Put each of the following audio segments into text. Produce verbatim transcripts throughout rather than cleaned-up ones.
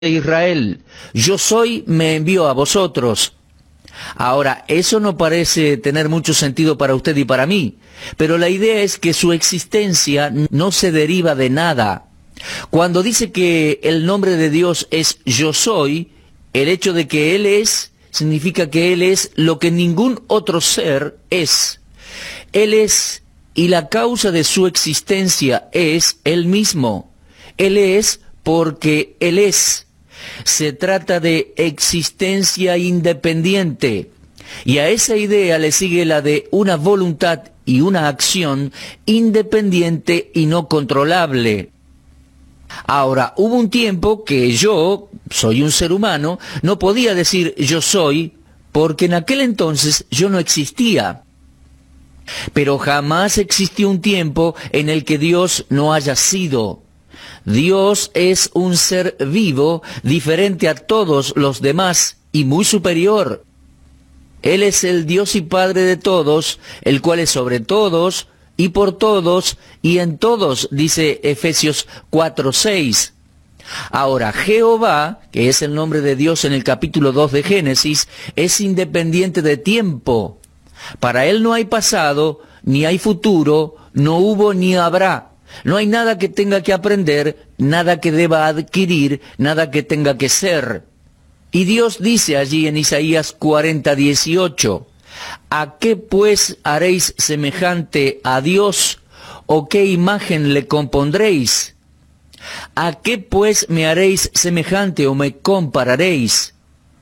de Israel, yo soy, me envío a vosotros. Ahora, eso no parece tener mucho sentido para usted y para mí, pero la idea es que su existencia no se deriva de nada. Cuando dice que el nombre de Dios es yo soy, el hecho de que Él es, significa que Él es lo que ningún otro ser es. Él es, y la causa de su existencia es Él mismo. Él es porque Él es. Se trata de existencia independiente, y a esa idea le sigue la de una voluntad y una acción independiente y no controlable. Ahora, hubo un tiempo que yo, soy un ser humano, no podía decir yo soy, porque en aquel entonces yo no existía. Pero jamás existió un tiempo en el que Dios no haya sido. Dios es un ser vivo, diferente a todos los demás y muy superior. Él es el Dios y Padre de todos, el cual es sobre todos y por todos y en todos, dice Efesios cuatro seis. Ahora, Jehová, que es el nombre de Dios en el capítulo dos de Génesis, es independiente de tiempo. Para Él no hay pasado, ni hay futuro, no hubo ni habrá. No hay nada que tenga que aprender, nada que deba adquirir, nada que tenga que ser. Y Dios dice allí en Isaías cuarenta dieciocho, ¿a qué pues haréis semejante a Dios? ¿O qué imagen le compondréis? ¿A qué pues me haréis semejante o me compararéis?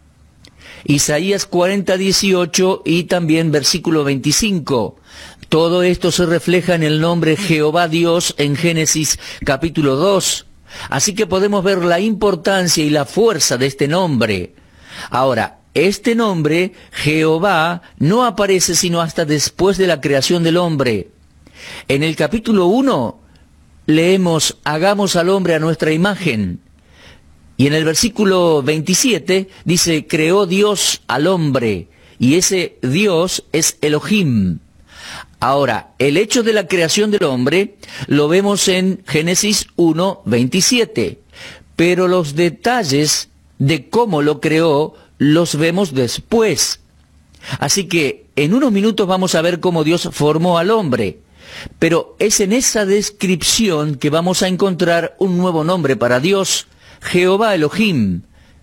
Isaías cuarenta dieciocho y también versículo veinticinco. Todo esto se refleja en el nombre Jehová Dios en Génesis capítulo dos. Así que podemos ver la importancia y la fuerza de este nombre. Ahora, este nombre, Jehová, no aparece sino hasta después de la creación del hombre. En el capítulo uno leemos, hagamos al hombre a nuestra imagen. Y en el versículo veintisiete dice, creó Dios al hombre, y ese Dios es Elohim. Ahora, el hecho de la creación del hombre lo vemos en Génesis uno veintisiete, pero los detalles de cómo lo creó los vemos después. Así que en unos minutos vamos a ver cómo Dios formó al hombre, pero es en esa descripción que vamos a encontrar un nuevo nombre para Dios, Jehová Elohim.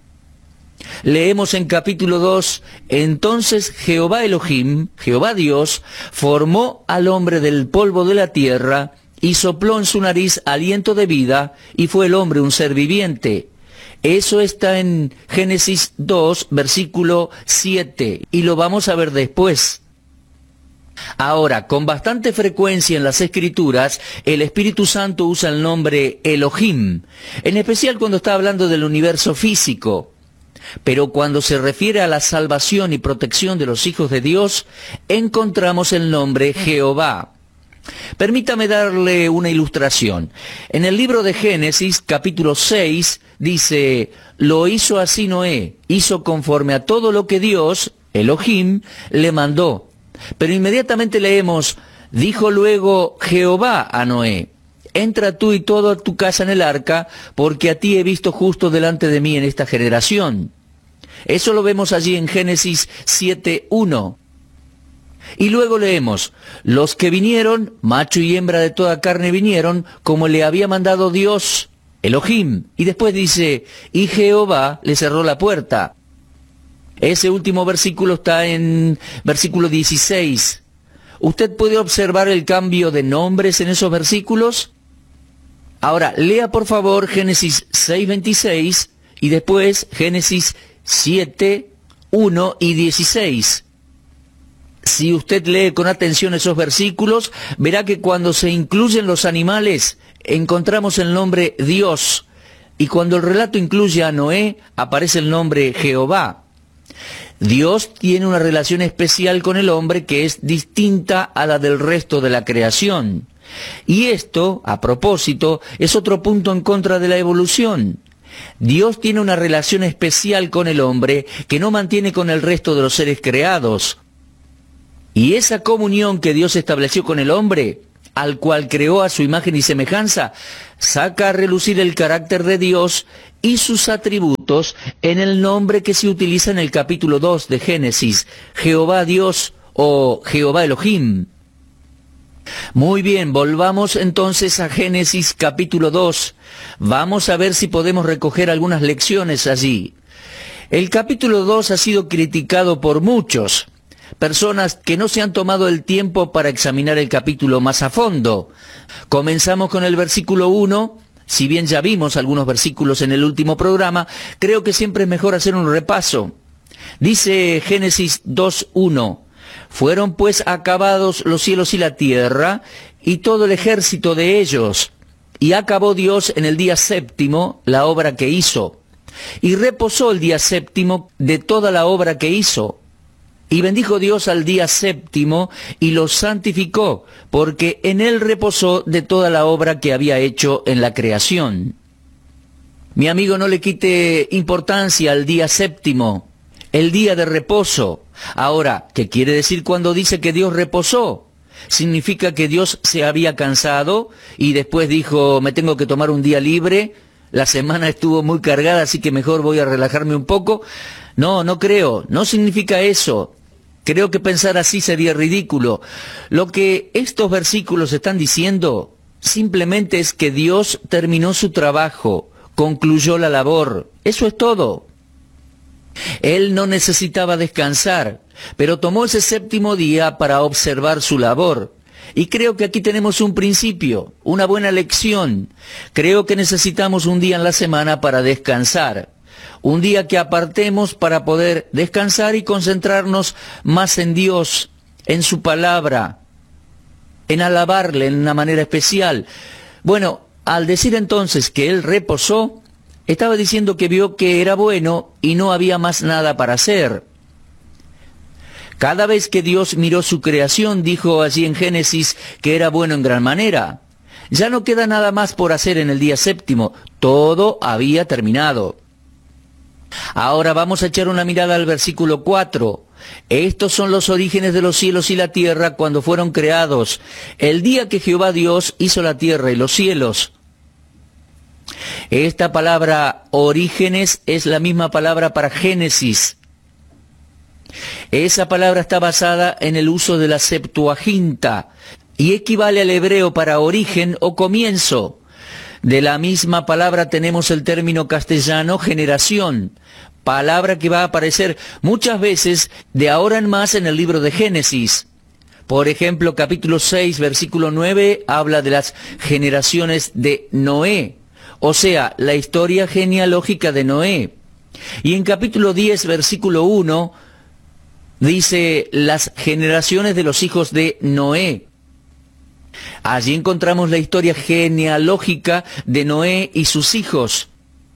Leemos en capítulo dos, entonces Jehová Elohim, Jehová Dios, formó al hombre del polvo de la tierra y sopló en su nariz aliento de vida y fue el hombre un ser viviente. Eso está en Génesis dos, versículo siete, y lo vamos a ver después. Ahora, con bastante frecuencia en las Escrituras, el Espíritu Santo usa el nombre Elohim, en especial cuando está hablando del universo físico. Pero cuando se refiere a la salvación y protección de los hijos de Dios, encontramos el nombre Jehová. Permítame darle una ilustración. En el libro de Génesis, capítulo seis, dice, lo hizo así Noé, hizo conforme a todo lo que Dios, Elohim, le mandó. Pero inmediatamente leemos, dijo luego Jehová a Noé, entra tú y toda tu casa en el arca, porque a ti he visto justo delante de mí en esta generación. Eso lo vemos allí en Génesis siete uno. Y luego leemos, los que vinieron, macho y hembra de toda carne vinieron, como le había mandado Dios, Elohim. Y después dice, y Jehová le cerró la puerta. Ese último versículo está en versículo dieciséis. ¿Usted puede observar el cambio de nombres en esos versículos? Ahora, lea por favor Génesis seis veintiséis y después Génesis siete uno y dieciséis. Si usted lee con atención esos versículos, verá que cuando se incluyen los animales, encontramos el nombre Dios. Y cuando el relato incluye a Noé, aparece el nombre Jehová. Dios tiene una relación especial con el hombre que es distinta a la del resto de la creación. Y esto, a propósito, es otro punto en contra de la evolución. Dios tiene una relación especial con el hombre que no mantiene con el resto de los seres creados. Y esa comunión que Dios estableció con el hombre al cual creó a su imagen y semejanza, saca a relucir el carácter de Dios y sus atributos en el nombre que se utiliza en el capítulo dos de Génesis, Jehová Dios o Jehová Elohim. Muy bien, volvamos entonces a Génesis capítulo dos. Vamos a ver si podemos recoger algunas lecciones allí. El capítulo dos ha sido criticado por muchos, personas que no se han tomado el tiempo para examinar el capítulo más a fondo. Comenzamos con el versículo uno. Si bien ya vimos algunos versículos en el último programa, creo que siempre es mejor hacer un repaso. Dice Génesis dos uno. Fueron pues acabados los cielos y la tierra, y todo el ejército de ellos. Y acabó Dios en el día séptimo la obra que hizo. Y reposó el día séptimo de toda la obra que hizo. Y bendijo Dios al día séptimo, y lo santificó, porque en él reposó de toda la obra que había hecho en la creación. Mi amigo, no le quite importancia al día séptimo, el día de reposo. Ahora, ¿qué quiere decir cuando dice que Dios reposó? ¿Significa que Dios se había cansado y después dijo, me tengo que tomar un día libre? La semana estuvo muy cargada, así que mejor voy a relajarme un poco. No, no creo, no significa eso. Creo que pensar así sería ridículo. Lo que estos versículos están diciendo simplemente es que Dios terminó su trabajo, concluyó la labor. Eso es todo. Él no necesitaba descansar, pero tomó ese séptimo día para observar su labor. Y creo que aquí tenemos un principio, una buena lección. Creo que necesitamos un día en la semana para descansar. Un día que apartemos para poder descansar y concentrarnos más en Dios, en su palabra, en alabarle en una manera especial. Bueno, al decir entonces que Él reposó, estaba diciendo que vio que era bueno y no había más nada para hacer. Cada vez que Dios miró su creación, dijo allí en Génesis que era bueno en gran manera. Ya no queda nada más por hacer en el día séptimo, todo había terminado. Ahora vamos a echar una mirada al versículo cuatro. Estos son los orígenes de los cielos y la tierra cuando fueron creados, el día que Jehová Dios hizo la tierra y los cielos. Esta palabra orígenes es la misma palabra para Génesis. Esa palabra está basada en el uso de la Septuaginta y equivale al hebreo para origen o comienzo. De la misma palabra tenemos el término castellano generación, palabra que va a aparecer muchas veces de ahora en más en el libro de Génesis. Por ejemplo, capítulo seis, versículo nueve, habla de las generaciones de Noé, o sea, la historia genealógica de Noé. Y en capítulo diez, versículo uno, dice las generaciones de los hijos de Noé. Allí encontramos la historia genealógica de Noé y sus hijos.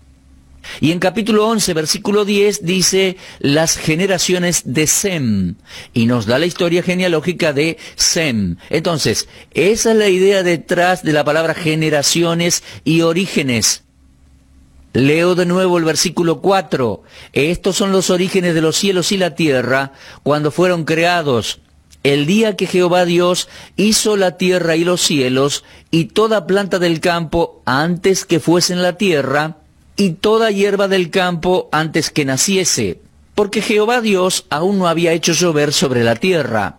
Y en capítulo once, versículo diez, dice las generaciones de Sem, y nos da la historia genealógica de Sem. Entonces, esa es la idea detrás de la palabra generaciones y orígenes. Leo de nuevo el versículo cuatro. Estos son los orígenes de los cielos y la tierra cuando fueron creados, el día que Jehová Dios hizo la tierra y los cielos, y toda planta del campo antes que fuesen la tierra, y toda hierba del campo antes que naciese, porque Jehová Dios aún no había hecho llover sobre la tierra.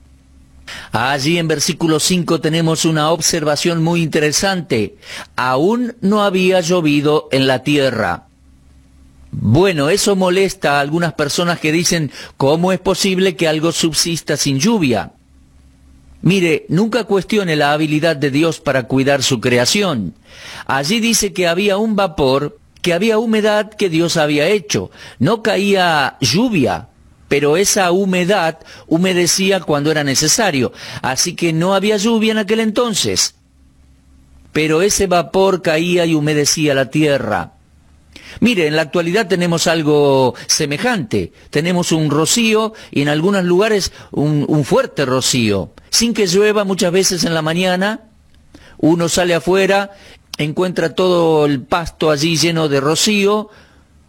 Allí en versículo cinco tenemos una observación muy interesante. Aún no había llovido en la tierra. Bueno, eso molesta a algunas personas que dicen, ¿cómo es posible que algo subsista sin lluvia? Mire, nunca cuestione la habilidad de Dios para cuidar su creación. Allí dice que había un vapor, que había humedad que Dios había hecho. No caía lluvia, pero esa humedad humedecía cuando era necesario. Así que no había lluvia en aquel entonces. Pero ese vapor caía y humedecía la tierra. Mire, en la actualidad tenemos algo semejante. Tenemos un rocío y en algunos lugares un, un fuerte rocío. Sin que llueva muchas veces en la mañana, uno sale afuera, encuentra todo el pasto allí lleno de rocío,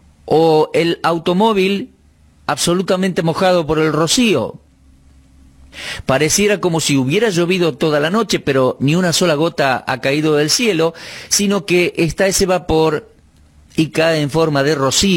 o el automóvil absolutamente mojado por el rocío. Pareciera como si hubiera llovido toda la noche, pero ni una sola gota ha caído del cielo, sino que está ese vapor y cae en forma de rocío.